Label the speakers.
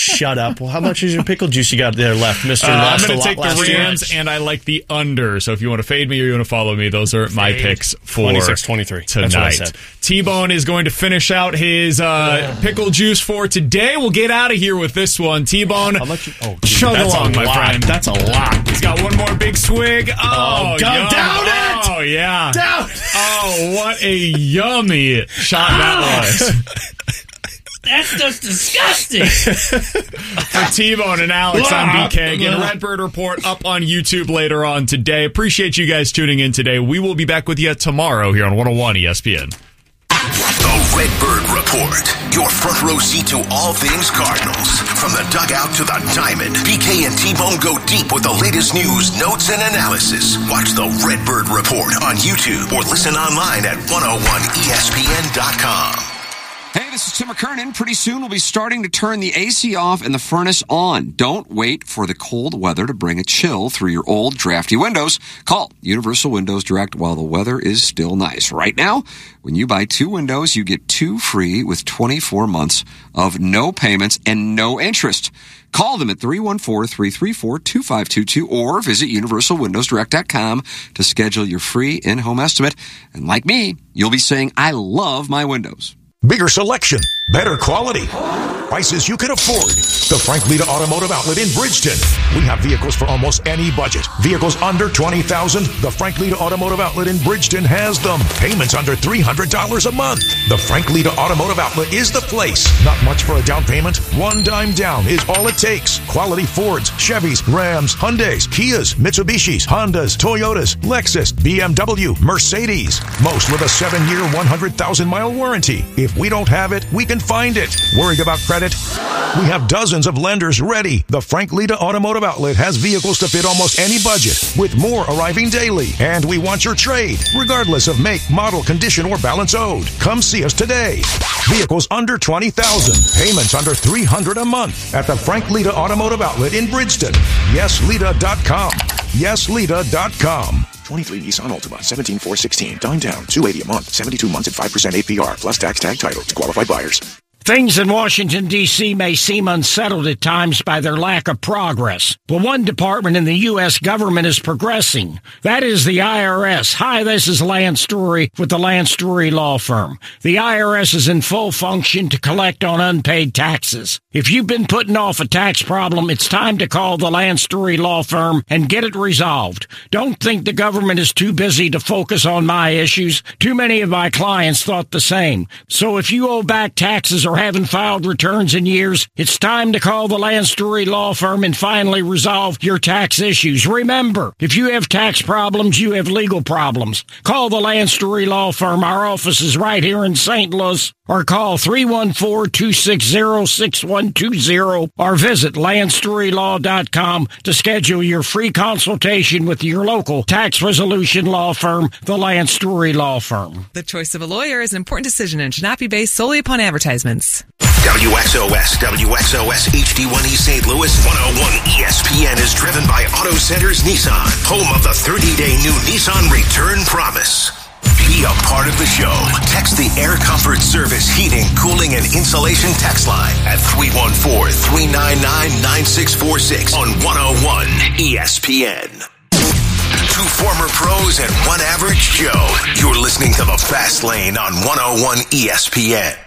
Speaker 1: shut up. Well, how much is your pickle juice you got there left, Mr.
Speaker 2: I'm going to take the Rams, and I like the under. So if you want to fade me or you want to follow me, those are my picks for
Speaker 1: 26-23
Speaker 2: tonight.
Speaker 1: That's what I said.
Speaker 2: T-Bone is going to finish out his pickle juice for today. We'll get out of here with this one. T-Bone, chug along, my friend.
Speaker 1: That's a lot.
Speaker 2: He's got one more big swig.
Speaker 1: Down it!
Speaker 2: Oh, yeah.
Speaker 1: Down.
Speaker 2: Oh, what a yummy shot that was.
Speaker 3: That's just disgusting.
Speaker 2: For T-Bone and Alex, I'm BK. Again, Redbird Report up on YouTube later on today. Appreciate you guys tuning in today. We will be back with you tomorrow here on 101 ESPN.
Speaker 4: The Redbird Report, your front row seat to all things Cardinals. From the dugout to the diamond, BK and T-Bone go deep with the latest news, notes, and analysis. Watch the Redbird Report on YouTube or listen online at 101ESPN.com.
Speaker 5: Hey, this is Tim McKernan. Pretty soon we'll be starting to turn the AC off and the furnace on. Don't wait for the cold weather to bring a chill through your old, drafty windows. Call Universal Windows Direct while the weather is still nice. Right now, when you buy 2 windows, you get 2 free with 24 months of no payments and no interest. Call them at 314-334-2522 or visit universalwindowsdirect.com to schedule your free in-home estimate. And like me, you'll be saying, I love my windows.
Speaker 6: Bigger selection, better quality, prices you can afford. The Frank Lita Automotive Outlet in Bridgeton. We have vehicles for almost any budget. Vehicles under $20,000. The Frank Lita Automotive Outlet in Bridgeton has them. Payments under $300 a month. The Frank Lita Automotive Outlet is the place. Not much for a down payment. $1 down is all it takes. Quality Fords, Chevys, Rams, Hyundais, Kias, Mitsubishis, Hondas, Toyotas, Lexus, BMW, Mercedes. Most with a 7-year, 100,000-mile warranty. If we don't have it, we can find it. Worried about credit? We have dozens of lenders ready. The Frank Lita Automotive Outlet has vehicles to fit almost any budget, with more arriving daily. And we want your trade, regardless of make, model, condition, or balance owed. Come see us today. Vehicles under $20,000, payments under $300 a month at the Frank Lita Automotive Outlet in Bridgeton. YesLita.com. YesLita.com.
Speaker 7: 23 Nissan Altima, 17,416. Down, $280 a month, 72 months at 5% APR, plus tax tag title to qualified buyers.
Speaker 3: Things in Washington, D.C. may seem unsettled at times by their lack of progress, but one department in the U.S. government is progressing. That is the IRS. Hi, this is Lance Story with the Lance Story Law Firm. The IRS is in full function to collect on unpaid taxes. If you've been putting off a tax problem, it's time to call the Lance Story Law Firm and get it resolved. Don't think the government is too busy to focus on my issues. Too many of my clients thought the same. So if you owe back taxes or haven't filed returns in years, it's time to call the Lance Story Law Firm and finally resolve your tax issues. Remember, if you have tax problems, you have legal problems. Call the Lance Story Law Firm. Our office is right here in St. Louis. Or call 314-260-6120 or visit LanceStoryLaw.com to schedule your free consultation with your local tax resolution law firm, the Lance Story Law Firm.
Speaker 8: The choice of a lawyer is an important decision and should not be based solely upon advertisements.
Speaker 4: WXOS HD1E St. Louis 101 ESPN is driven by Auto Centers Nissan, home of the 30-day new Nissan Return Promise. Be a part of the show. Text the Air Comfort Service Heating, Cooling, and Insulation text line at 314-399-9646 on 101 ESPN. 2 former pros and 1 average Joe. You're listening to The Fast Lane on 101 ESPN.